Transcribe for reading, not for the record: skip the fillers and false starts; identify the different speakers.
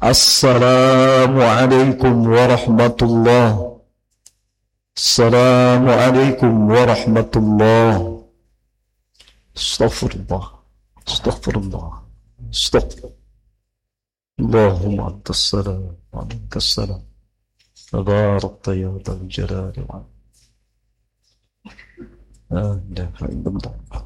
Speaker 1: Assalamualaikum warahmatullah. Assalamualaikum warahmatullah. Astaghfirullah. Astaghfirullah. Astaghfirullah. Allahumma antas salam wa minkas salam. Tabarakta ya dzal jalali wal ikram. La ilaha illallah.